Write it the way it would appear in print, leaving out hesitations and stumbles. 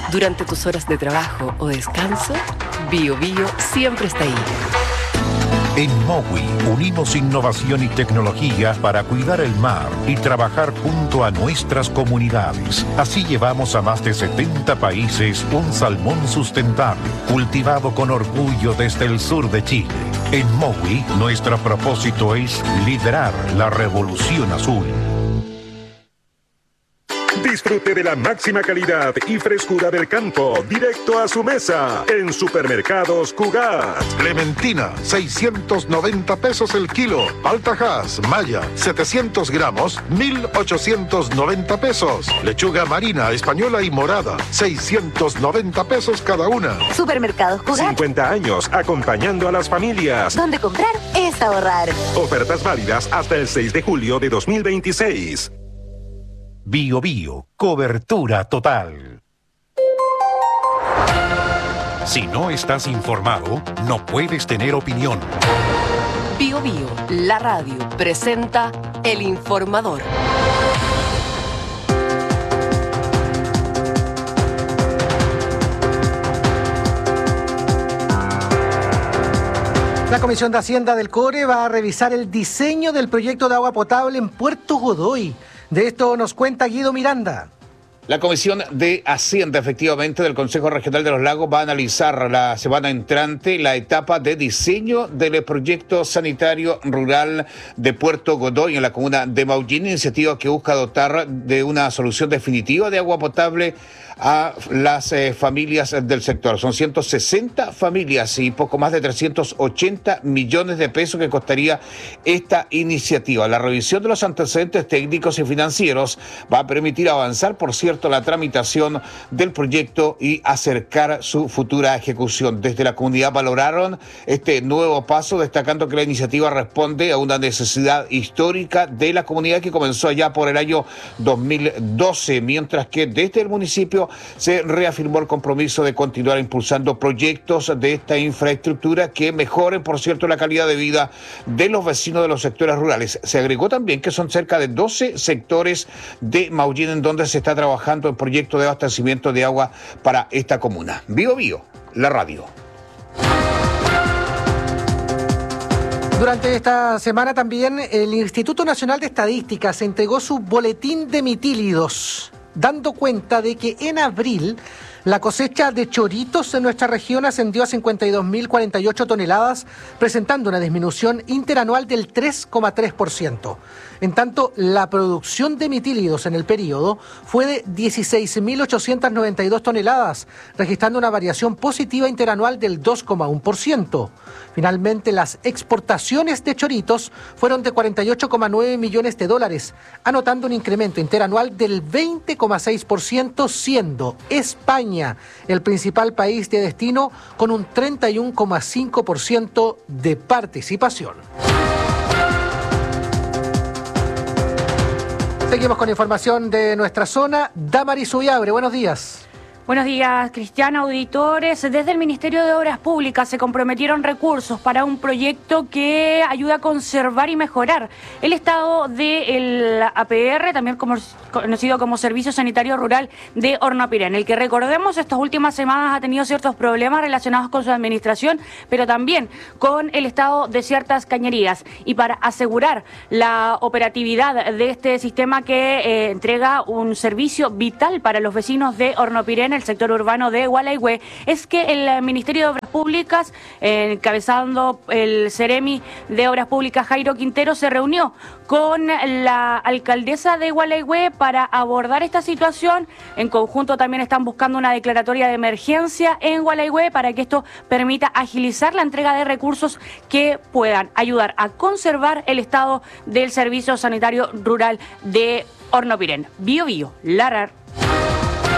Durante tus horas de trabajo o descanso, Bio Bio siempre está ahí. En Mowi unimos innovación y tecnología para cuidar el mar y trabajar junto a nuestras comunidades. Así llevamos a más de 70 países un salmón sustentable, cultivado con orgullo desde el sur de Chile. En Mowi, nuestro propósito es liderar la revolución azul. Disfrute de la máxima calidad y frescura del campo, directo a su mesa, en Supermercados Cugat. Clementina, 690 pesos el kilo. Altajas, Maya, 700 gramos, 1,890 pesos. Lechuga marina, española y morada, 690 pesos cada una. Supermercados Cugat. 50 años acompañando a las familias. Donde comprar es ahorrar. Ofertas válidas hasta el 6 de julio de 2026. Bio Bio, cobertura total. Si no estás informado, no puedes tener opinión. Bio Bio, la radio, presenta El Informador. La Comisión de Hacienda del Core va a revisar el diseño del proyecto de agua potable en Puerto Godoy. De esto nos cuenta Guido Miranda. La Comisión de Hacienda, efectivamente, del Consejo Regional de los Lagos va a analizar la semana entrante la etapa de diseño del proyecto sanitario rural de Puerto Godoy en la comuna de Maullín, iniciativa que busca dotar de una solución definitiva de agua potable a las familias del sector. Son 160 familias y poco más de 380 millones de pesos que costaría esta iniciativa. La revisión de los antecedentes técnicos y financieros va a permitir avanzar, por cierto, la tramitación del proyecto y acercar su futura ejecución. Desde la comunidad valoraron este nuevo paso, destacando que la iniciativa responde a una necesidad histórica de la comunidad que comenzó allá por el año 2012, mientras que desde el municipio se reafirmó el compromiso de continuar impulsando proyectos de esta infraestructura que mejoren, por cierto, la calidad de vida de los vecinos de los sectores rurales. Se agregó también que son cerca de 12 sectores de Maullín en donde se está trabajando en proyectos de abastecimiento de agua para esta comuna. Bio Bio, la radio. Durante esta semana también el Instituto Nacional de Estadística se entregó su boletín de mitílidos, dando cuenta de que en abril la cosecha de choritos en nuestra región ascendió a 52.048 toneladas, presentando una disminución interanual del 3,3%. En tanto, la producción de mitílidos en el periodo fue de 16.892 toneladas, registrando una variación positiva interanual del 2,1%. Finalmente, las exportaciones de choritos fueron de 48,9 millones de dólares, anotando un incremento interanual del 20,6%, siendo España el principal país de destino con un 31,5% de participación. Seguimos con información de nuestra zona. Damaris Ullabre, buenos días. Buenos días, Cristiano, auditores. Desde el Ministerio de Obras Públicas se comprometieron recursos para un proyecto que ayuda a conservar y mejorar el estado del APR, también conocido como Servicio Sanitario Rural de Hornopiren, el que, recordemos, estas últimas semanas ha tenido ciertos problemas relacionados con su administración, pero también con el estado de ciertas cañerías. Y para asegurar la operatividad de este sistema que entrega un servicio vital para los vecinos de Hornopiren, el sector urbano de Gualeguay, es que el Ministerio de Obras Públicas, encabezando el Ceremi de Obras Públicas Jairo Quintero, se reunió con la alcaldesa de Gualeguay para abordar esta situación. En conjunto también están buscando una declaratoria de emergencia en Gualeguay para que esto permita agilizar la entrega de recursos que puedan ayudar a conservar el estado del Servicio Sanitario Rural de Hornopiren. Bio Bio, la